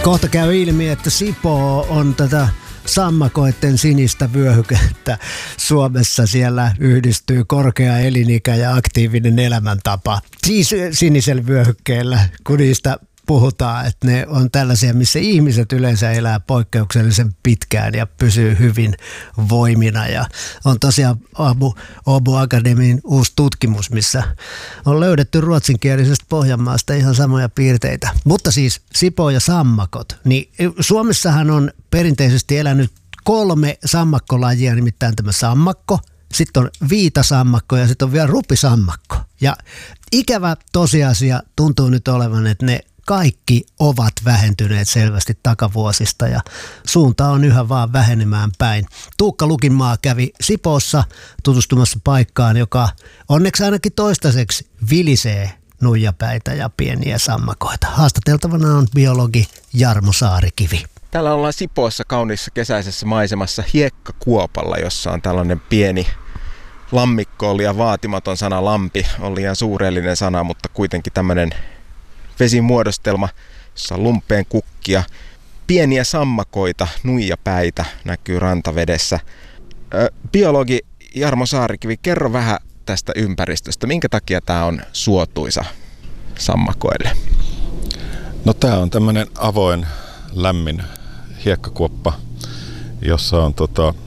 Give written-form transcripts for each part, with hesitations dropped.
Kohta käy ilmi, että Sipoo on tätä sammakoiden sinistä vyöhykettä. Suomessa siellä yhdistyy korkea elinikä ja aktiivinen elämäntapa. Siis sinisellä vyöhykkeellä, kun niistä puhutaan, että ne on tällaisia, missä ihmiset yleensä elää poikkeuksellisen pitkään ja pysyy hyvin voimina. Ja on tosiaan Åbo Akademin uusi tutkimus, missä on löydetty ruotsinkielisestä Pohjanmaasta ihan samoja piirteitä. Mutta siis Sipoo ja sammakot, niin Suomessahan on perinteisesti elänyt 3 sammakkolajia, nimittäin tämä sammakko, sitten on viitasammakko ja sitten on vielä rupisammakko. Ja ikävä tosiasia tuntuu nyt olevan, että ne kaikki ovat vähentyneet selvästi takavuosista ja suunta on yhä vaan vähenemään päin. Tuukka Lukinmaa kävi Sipoossa tutustumassa paikkaan, joka onneksi ainakin toistaiseksi vilisee nuijapäitä ja pieniä sammakoita. Haastateltavana on biologi Jarmo Saarikivi. Täällä ollaan Sipoossa kauniissa kesäisessä maisemassa hiekkakuopalla, jossa on tällainen pieni lammikko. On liian vaatimaton sana lampi, on liian suurellinen sana, mutta kuitenkin tämmöinen vesimuodostelma, jossa on lumpeen kukkia. Pieniä sammakoita, nuijapäitä näkyy rantavedessä. Biologi Jarmo Saarikivi, kerro vähän tästä ympäristöstä. Minkä takia tämä on suotuisa sammakoille? No tämä on tämmöinen avoin, lämmin hiekkakuoppa, jossa on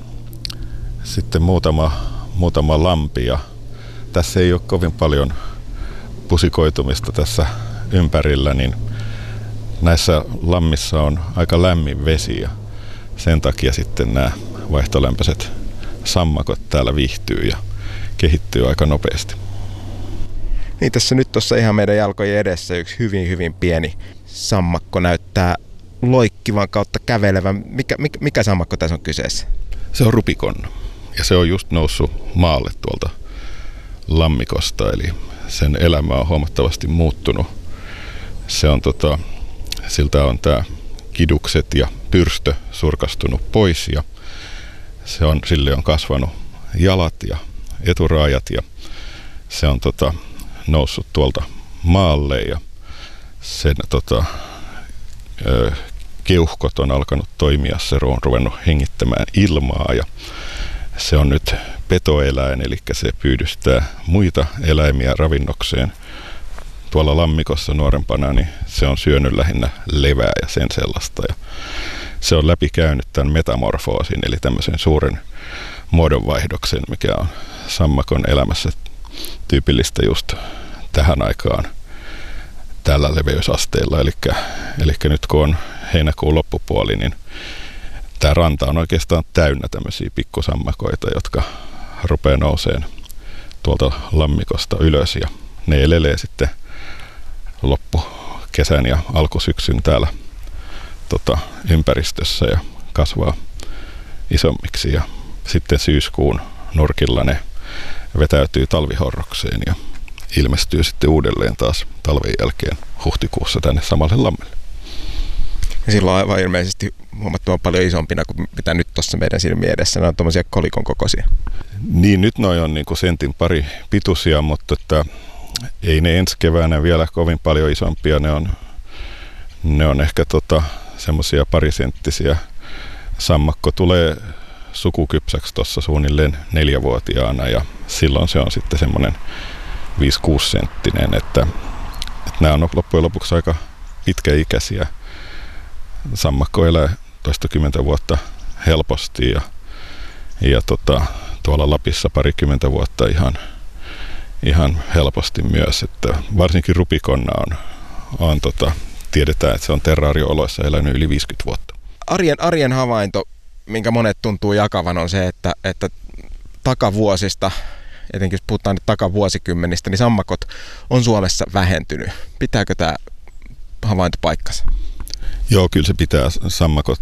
sitten muutama lampi. Ja tässä ei ole kovin paljon pusikoitumista tässä ympärillä, niin näissä lammissa on aika lämmin vesi ja sen takia sitten nämä vaihtolämpöiset sammakot täällä viihtyy ja kehittyy aika nopeasti. Niin tässä nyt tuossa ihan meidän jalkojen edessä yksi hyvin pieni sammakko näyttää loikkivan kautta kävelevän. Mikä sammakko tässä on kyseessä? Se on rupikonna ja se on just noussut maalle tuolta lammikosta, eli sen elämä on huomattavasti muuttunut. Se on siltä on tää kidukset ja pyrstö surkastunut pois ja sille on kasvanut jalat ja eturaajat ja se on noussut tuolta maalle ja sen keuhkot on alkanut toimia, se on ruvennut hengittämään ilmaa ja se on nyt petoeläin, eli se pyydystää muita eläimiä ravinnokseen. Tuolla lammikossa nuorempana niin se on syönyt lähinnä levää ja sen sellaista. Ja se on läpikäynyt tämän metamorfoosin, eli tämmöisen suuren muodonvaihdoksen, mikä on sammakon elämässä tyypillistä just tähän aikaan tällä leveysasteella. Eli nyt kun on heinäkuun loppupuoli, niin tämä ranta on oikeastaan täynnä tämmöisiä pikkusammakoita, jotka rupeaa nouseen tuolta lammikosta ylös ja ne elelee sitten loppukesän ja alkusyksyn täällä ympäristössä ja kasvaa isommiksi ja sitten syyskuun nurkilla ne vetäytyy talvihorrokseen ja ilmestyy sitten uudelleen taas talven jälkeen huhtikuussa tänne samalle lammelle. Ja silloin aivan ilmeisesti huomattavan paljon isompina kuin mitä nyt tuossa meidän silmien edessä. Ne on tuommoisia kolikon kokoisia. Niin, nyt noi on niinku sentin pari pituisia, mutta ei ne ensi keväänä vielä kovin paljon isompia. Ne on ehkä semmoisia parisenttisiä. Sammakko tulee sukukypsäksi tuossa suunnilleen 4-vuotiaana ja silloin se on sitten semmoinen 5-6 senttinen, että nämä on loppujen lopuksi aika pitkäikäisiä. Sammakko elää toistakymmentä vuotta helposti ja tuolla Lapissa 20 vuotta ihan helposti myös, että varsinkin rupikonna on tiedetään, että se on terraariooloissa elänyt yli 50 vuotta. Arjen havainto, minkä monet tuntuu jakavan, on se, että takavuosista, etenkin jos puhutaan nyt takavuosikymmenistä, niin sammakot on Suomessa vähentynyt. Pitääkö tämä havainto paikkansa? Joo, kyllä se pitää. Sammakot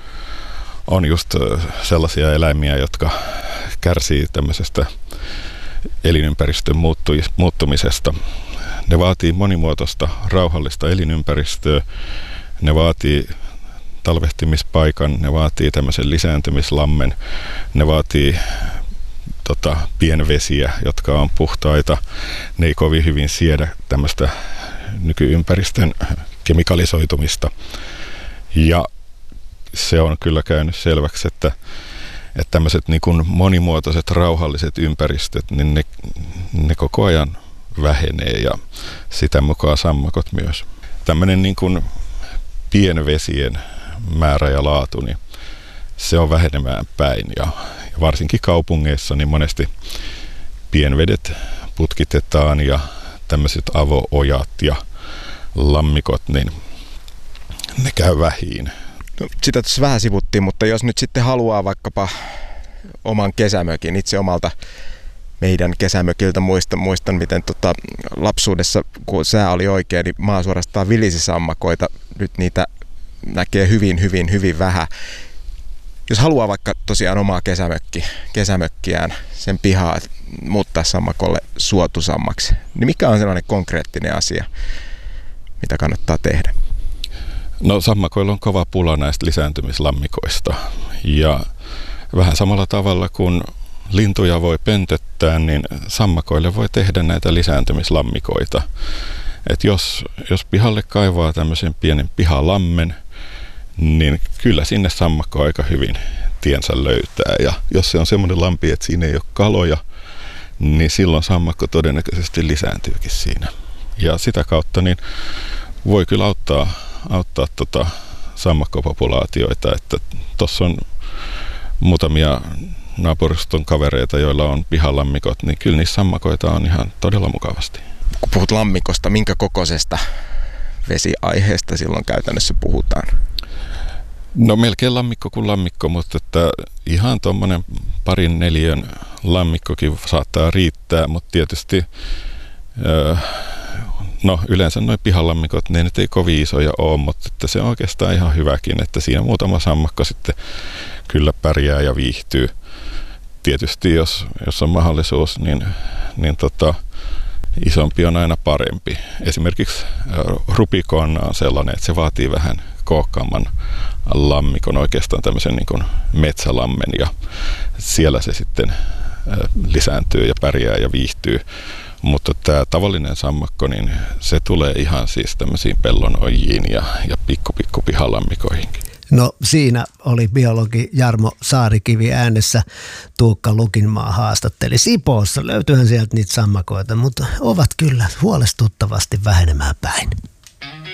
on just sellaisia eläimiä, jotka kärsii tämmöisestä elinympäristön muuttumisesta. Ne vaatii monimuotoista, rauhallista elinympäristöä. Ne vaatii talvehtimispaikan, ne vaatii tämmöisen lisääntymislammen, ne vaatii pienvesiä, jotka on puhtaita. Ne ei kovin hyvin siedä tämmöistä nykyympäristön kemikalisoitumista. Ja se on kyllä käynyt selväksi, että tämmöiset niin kuin monimuotoiset rauhalliset ympäristöt, niin ne koko ajan vähenee ja sitä mukaan sammakot myös. Tämmöinen niin kuin pienvesien määrä ja laatu, niin se on vähenemään päin ja varsinkin kaupungeissa niin monesti pienvedet putkitetaan ja tämmöiset avo-ojat ja lammikot, niin ne käy vähiin. No, sitä tuossa vähän sivuttiin, mutta jos nyt sitten haluaa vaikkapa oman kesämökin, itse omalta meidän kesämökiltä muistan miten lapsuudessa, kun sää oli oikein, niin maa suorastaan vilisi sammakoita. Nyt niitä näkee hyvin vähän. Jos haluaa vaikka tosiaan omaa kesämökkiään, sen pihaa muuttaa sammakolle suotuisammaksi, niin mikä on sellainen konkreettinen asia, mitä kannattaa tehdä? No sammakoilla on kova pula näistä lisääntymislammikoista ja vähän samalla tavalla kuin lintuja voi pöntöttää, niin sammakoille voi tehdä näitä lisääntymislammikoita. Et jos pihalle kaivaa tämmöisen pienen pihalammen, niin kyllä sinne sammakko aika hyvin tiensä löytää. Ja jos se on semmoinen lampi, että siinä ei ole kaloja, niin silloin sammakko todennäköisesti lisääntyykin siinä. Ja sitä kautta niin voi kyllä auttaa sammakkopopulaatioita, että tuossa on muutamia naapuruston kavereita, joilla on pihalammikot, niin kyllä niissä sammakoita on ihan todella mukavasti. Kun puhut lammikosta, minkä kokoisesta vesiaiheesta silloin käytännössä puhutaan? No melkein lammikko kuin lammikko, mutta että ihan tuommoinen 2-4 lammikkokin saattaa riittää, mutta tietysti yleensä nuo pihalammikot, ne nyt ei kovin isoja ole, mutta että se on oikeastaan ihan hyväkin, että siinä muutama sammakko sitten kyllä pärjää ja viihtyy. Tietysti jos on mahdollisuus, niin isompi on aina parempi. Esimerkiksi rubikonna on sellainen, että se vaatii vähän kookkaamman lammikon, oikeastaan tämmöisen niin kuin metsälammen, ja siellä se sitten lisääntyy ja pärjää ja viihtyy. Mutta tämä tavallinen sammakko, niin se tulee ihan siis tämmöisiin pellonojiin ja pikku pihalammikoihinkin. No siinä oli biologi Jarmo Saarikivi äänessä. Tuukka Lukinmaa haastatteli. Sipoossa löytyyhän sieltä niitä sammakoita, mutta ovat kyllä huolestuttavasti vähenemään päin.